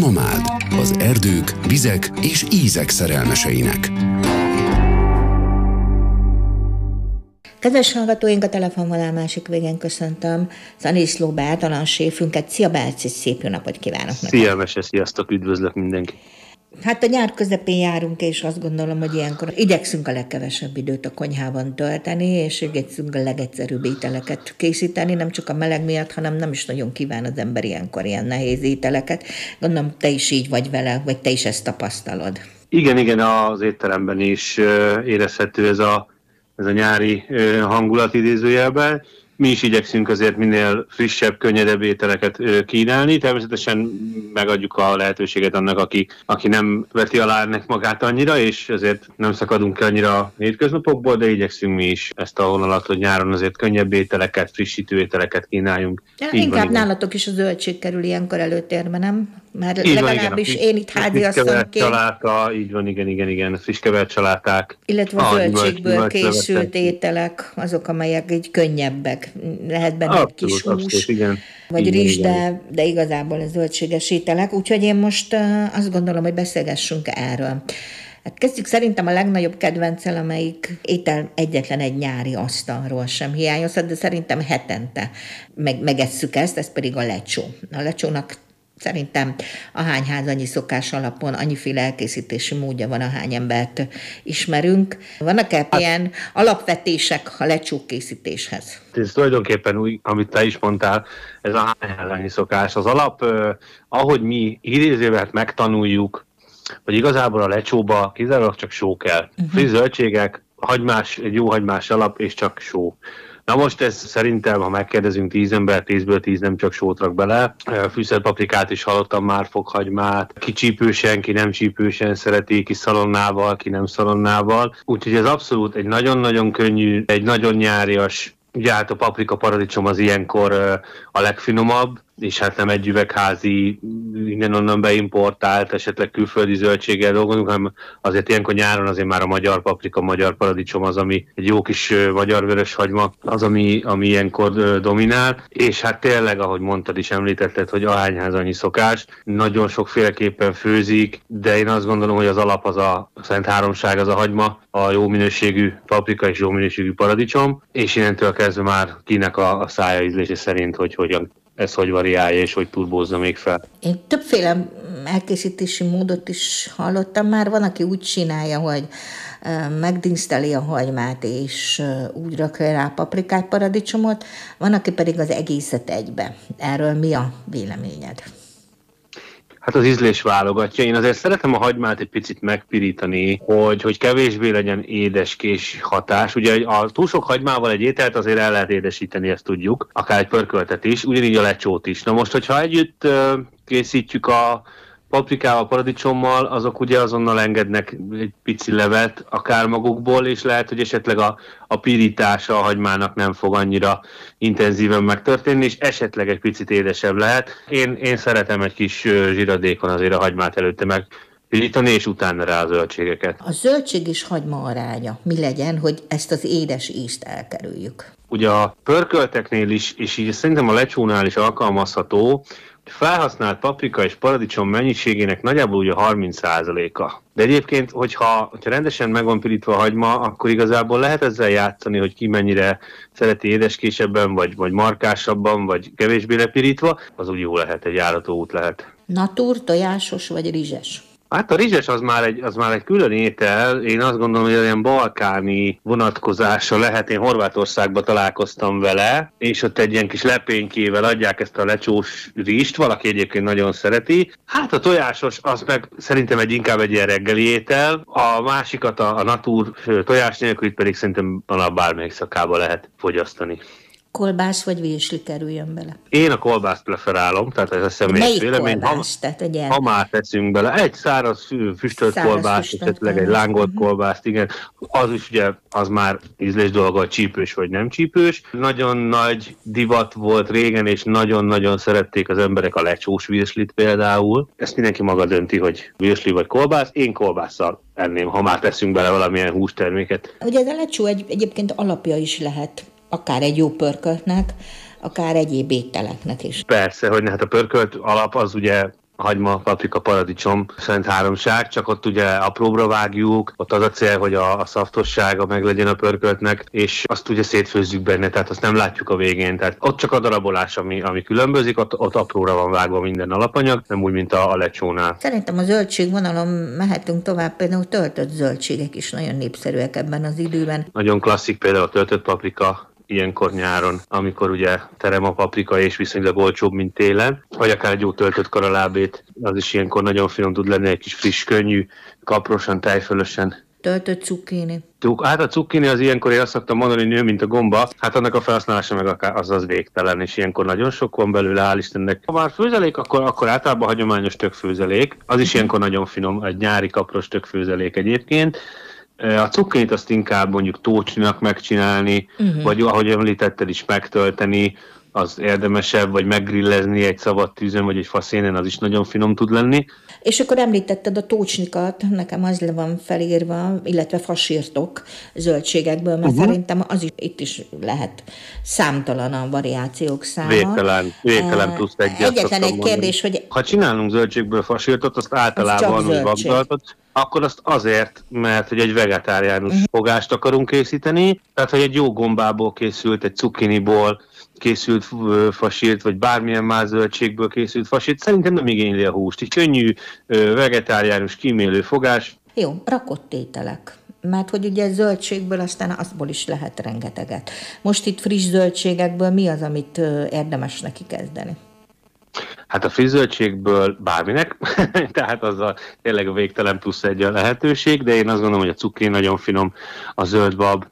Nomád, az erdők, vizek és ízek szerelmeseinek. Kedves hallgatóink, a telefonvonal másik végén köszöntöm Szaniszló általánosséfünket. Szia Bálci, szép jó napot kívánok neked! Szia Mese, sziasztok, üdvözlök mindenkit! Hát a nyár közepén járunk, és azt gondolom, hogy ilyenkor igyekszünk a legkevesebb időt a konyhában tölteni, és igyekszünk a legegyszerűbb ételeket készíteni, nem csak a meleg miatt, hanem nem is nagyon kíván az ember ilyenkor ilyen nehéz ételeket. Gondolom, te is így vagy vele, vagy te is ezt tapasztalod. Igen, az étteremben is érezhető ez a nyári hangulat idézőjelben. Mi is igyekszünk azért minél frissebb, könnyedebb ételeket kínálni. Természetesen megadjuk a lehetőséget annak, aki nem veti alá ennek magát annyira, és azért nem szakadunk ki annyira a hétköznapokból, de igyekszünk mi is ezt a vonalat, hogy nyáron azért könnyebb ételeket, frissítő ételeket kínáljunk. Inkább nálatok is a zöldség kerül ilyenkor előtérbe, nem? Mert legalábbis én itt háziasszonyként... Saláta, így van, igen, friss-kevert saláták. Illetve a zöldségből készült ételek, azok, amelyek így könnyebbek. Lehet benne egy kis hús, vagy rizs, de igazából a zöldséges ételek. Úgyhogy én most azt gondolom, hogy beszélgessünk erről. Hát kezdjük szerintem a legnagyobb kedvenccel, amelyik étel egyetlen egy nyári asztalról sem hiányozhat, de szerintem hetente megesszük ezt, ez pedig a lecsó. A lecsónak szerintem ahány ház annyi szokás alapon, annyiféle elkészítési módja van, ahány embert ismerünk. Vannak-e ilyen alapvetések a lecsó készítéshez? Ez tulajdonképpen úgy, amit te is mondtál, ez a hány annyi szokás. Az alap, ahogy mi idézővel megtanuljuk, hogy igazából a lecsóba kizárólag csak só kell. Friss zöldségek, egy jó hagymás alap, és csak só. Na most ez szerintem, ha megkérdezünk 10 ember, 10-ből 10 nem csak sót rak bele. Fűszerpaprikát is hallottam már, fokhagymát. Ki csípősen, ki nem csípősen szereti, ki szalonnával, ki nem szalonnával. Úgyhogy ez abszolút egy nagyon-nagyon könnyű, egy nagyon nyárias, ugye hát a paprika paradicsom az ilyenkor a legfinomabb, és hát nem egy üvegházi, innen-onnan beimportált, esetleg külföldi zöldséggel dolgozunk, hanem azért ilyenkor nyáron azért már a magyar paprika, magyar paradicsom az, ami egy jó kis magyar vöröshagyma, az, ami ilyenkor dominál. És hát tényleg, ahogy mondtad is, említetted, hogy ahányház annyi szokás, nagyon sokféleképpen főzik, de én azt gondolom, hogy az alap az a szent háromság, az a hagyma, a jó minőségű paprika és jó minőségű paradicsom, és innentől kezdve már kinek a szája ízlése szerint, hogy hogyan ez hogy variálja, és hogy turbózza még fel. Én többféle elkészítési módot is hallottam már. Van, aki úgy csinálja, hogy megdinszteli a hagymát, és úgy rakja rá paprikát, paradicsomot. Van, aki pedig az egészet egybe. Erről mi a véleményed? Hát az ízlés válogatja. Én azért szeretem a hagymát egy picit megpirítani, hogy kevésbé legyen édeskés hatás. Ugye a túl sok hagymával egy ételt azért el lehet édesíteni, ezt tudjuk, akár egy pörköltet is, ugyanígy a lecsót is. Na most, hogyha együtt készítjük a paprikával, paradicsommal, azok ugye azonnal engednek egy pici levet akár magukból, és lehet, hogy esetleg a pirítása a hagymának nem fog annyira intenzíven megtörténni, és esetleg egy picit édesebb lehet. Én szeretem egy kis zsiradékon azért a hagymát előtte megpirítani, és utána rá a zöldségeket. A zöldség és hagyma aránya mi legyen, hogy ezt az édes ízt elkerüljük? Ugye a pörkölteknél is, és így szerintem a lecsónál is alkalmazható, felhasznált paprika és paradicsom mennyiségének nagyjából ugye 30%-a. De egyébként, hogyha rendesen meg van pirítva a hagyma, akkor igazából lehet ezzel játszani, hogy ki mennyire szereti édeskésebben, vagy markásabban, vagy kevésbé lepirítva, az úgy jó lehet, egy járató út lehet. Natur, tojásos vagy rizses? Hát a rizses az már egy külön étel. Én azt gondolom, hogy olyan balkáni vonatkozása lehet. Én Horvátországban találkoztam vele, és ott egy ilyen kis lepénykével adják ezt a lecsós rizst, valaki egyébként nagyon szereti. Hát a tojásos, az meg szerintem inkább egy ilyen reggeli étel. A másikat, a natur tojás nélkül pedig szerintem bármelyik szakába lehet fogyasztani. Kolbász vagy virsli kerüljön bele? Én a kolbászt preferálom, tehát ez a személyes vélemény. Kolbász? Ha már teszünk bele, egy száraz füstölt kolbászt, esetleg egy lángolt kolbászt, igen, az is ugye, az már ízlés dolga, hogy csípős vagy nem csípős. Nagyon nagy divat volt régen, és nagyon-nagyon szerették az emberek a lecsós virslit például. Ezt mindenki maga dönti, hogy virsli vagy kolbász. Én kolbásszal enném, ha már teszünk bele valamilyen hústerméket. Ugye ez a lecsó egyébként alapja is lehet akár egy jó pörköltnek, akár egyéb ételeknek is. Persze, hogy hát a pörkölt alap az ugye hagyma, paprika, paradicsom, szent háromság, csak ott ugye apróbra vágjuk, ott az a cél, hogy a szaftossága meg legyen a pörköltnek, és azt ugye szétfőzzük benne, tehát azt nem látjuk a végén, tehát ott csak a darabolás, ami különbözik, ott apróra van vágva minden alapanyag, nem úgy, mint a lecsónál. Szerintem a zöldségvonalon mehetünk tovább, például töltött zöldségek is nagyon népszerűek ebben az időben. Nagyon klasszik például a töltött paprika, ilyenkor nyáron, amikor ugye terem a paprika és viszonylag olcsóbb, mint télen, vagy akár egy jó töltött karalábét, az is ilyenkor nagyon finom tud lenni, egy kis friss, könnyű, kaprosan, tejfölösen. Töltött cukkini. Hát a cukkini az ilyenkor, én azt szoktam mondani, nő, mint a gomba, hát annak a felhasználása meg akár az végtelen, és ilyenkor nagyon sok van belőle, hál' Istennek. Ha már főzelék, akkor általában hagyományos tökfőzelék, az is ilyenkor nagyon finom, egy nyári kapros tökfőzelék egyébként. A cukkinit azt inkább mondjuk tócsnak megcsinálni, vagy ahogy említetted is megtölteni, az érdemesebb, vagy meggrillezni egy szabad tűzön, vagy egy faszénen, az is nagyon finom tud lenni. És akkor említetted a tócsnikat, nekem az le van felírva, illetve fasírtok zöldségekből, mert szerintem az is, itt is lehet számtalan a variációk száma. Végtelen plusz egyet. Egyetlen egy kérdés, hogy... Ha csinálunk zöldségből fasírtot, azt általában úgy vagdaltot, akkor azt azért, mert hogy egy vegetáriánus fogást akarunk készíteni, tehát hogy egy jó gombából készült, egy cukkiniból készült fasírt, vagy bármilyen más zöldségből készült fasírt, szerintem nem igényli a húst. Egy könnyű, vegetáriánus, kímélő fogás. Jó, rakott ételek. Mert hogy ugye zöldségből aztán azból is lehet rengeteget. Most itt friss zöldségekből mi az, amit érdemes neki kezdeni? Hát a friss zöldségből bárminek, tehát azzal tényleg a végtelen plusz egy a lehetőség, de én azt gondolom, hogy a cukkini nagyon finom, a zöldbab,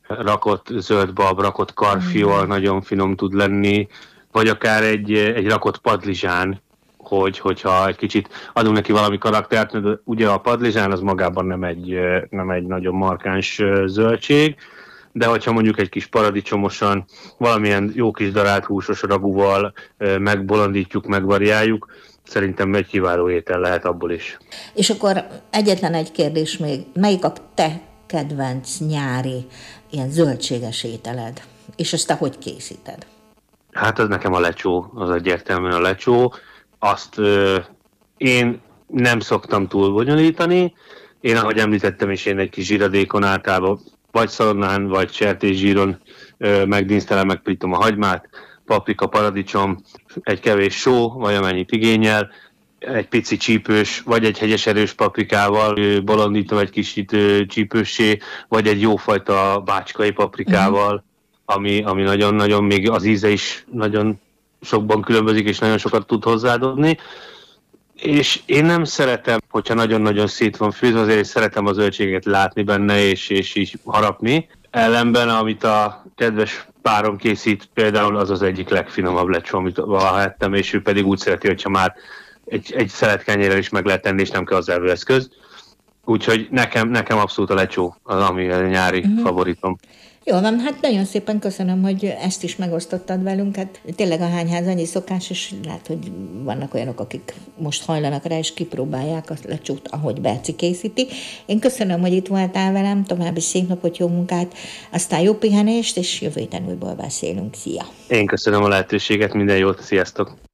rakott karfiol nagyon finom tud lenni, vagy akár egy rakott padlizsán, hogyha egy kicsit adunk neki valami karaktert, de ugye a padlizsán az magában nem egy nagyon markáns zöldség, de hogyha mondjuk egy kis paradicsomosan, valamilyen jó kis darált húsos ragúval megbolondítjuk, megvariáljuk, szerintem egy kiváló étel lehet abból is. És akkor egyetlen egy kérdés még, melyik a te kedvenc nyári ilyen zöldséges ételed? És ezt te hogy készíted? Hát az nekem a lecsó, az egyértelműen a lecsó. Azt én nem szoktam túl bonyolítani. Én, ahogy említettem is, én egy kis zsíradékon általában vagy szalonnán, vagy sertészsíron megdísztelem, megpirítom a hagymát, paprika, paradicsom, egy kevés só, vagy amennyit igényel, egy pici csípős, vagy egy hegyes erős paprikával bolondítom egy kicsit csípőssé, vagy egy jófajta bácskai paprikával, ami nagyon-nagyon, még az íze is nagyon sokban különbözik, és nagyon sokat tud hozzáadni. És én nem szeretem, hogyha nagyon-nagyon szét van fűzve, azért szeretem a zöldséget látni benne, és így harapni. Ellenben, amit a kedves párom készít, például az egyik legfinomabb lecsó, amit valaha ettem, és ő pedig úgy szereti, hogyha már egy szeletkenyérrel is meg lehet tenni, és nem kell az eszköz. Úgyhogy nekem abszolút a lecsó az, ami a nyári favoritom. Jó van, hát nagyon szépen köszönöm, hogy ezt is megosztottad velünk. Hát tényleg a hányház annyi szokás, és lehet, hogy vannak olyanok, akik most hajlanak rá, és kipróbálják a lecsót, ahogy Berci készíti. Én köszönöm, hogy itt voltál velem, további szép napot, jó munkát, aztán jó pihenést, és jövő héten újból beszélünk. Szia! Én köszönöm a lehetőséget, minden jót, sziasztok!